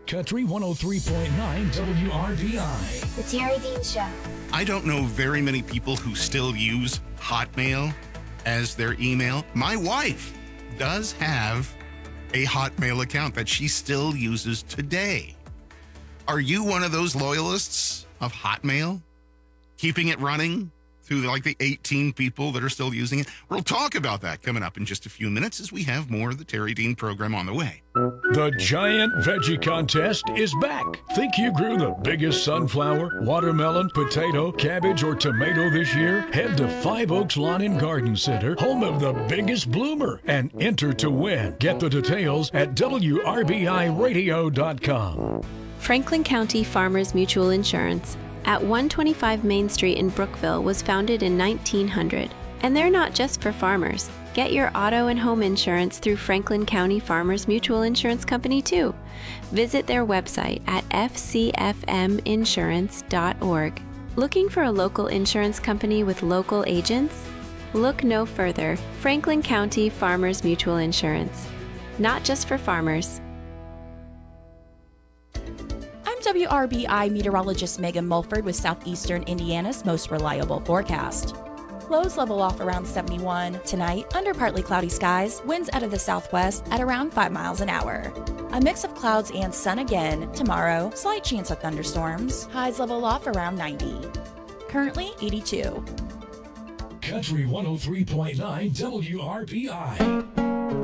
Country 103.9 WRBI. The Terry Dean Show. I don't know very many people who still use Hotmail as their email. My wife does have a Hotmail account that she still uses today. Are you one of those loyalists of Hotmail? Keeping it running through like the 18 people that are still using it? We'll talk about that coming up in just a few minutes as we have more of the Terry Dean program on the way. The Giant Veggie Contest is back. Think you grew the biggest sunflower, watermelon, potato, cabbage, or tomato this year? Head to Five Oaks Lawn and Garden Center, home of the biggest bloomer, and enter to win. Get the details at WRBIRadio.com. Franklin County Farmers Mutual Insurance at 125 Main Street in Brookville was founded in 1900. And they're not just for farmers. Get your auto and home insurance through Franklin County Farmers Mutual Insurance Company too. Visit their website at fcfminsurance.org. Looking for a local insurance company with local agents? Look no further. Franklin County Farmers Mutual Insurance. Not just for farmers. WRBI meteorologist Megan Mulford with Southeastern Indiana's most reliable forecast. Lows level off around 71. Tonight, under partly cloudy skies, winds out of the southwest at around 5 miles an hour. A mix of clouds and sun again. Tomorrow, slight chance of thunderstorms. Highs level off around 90. Currently 82. Country 103.9 WRBI.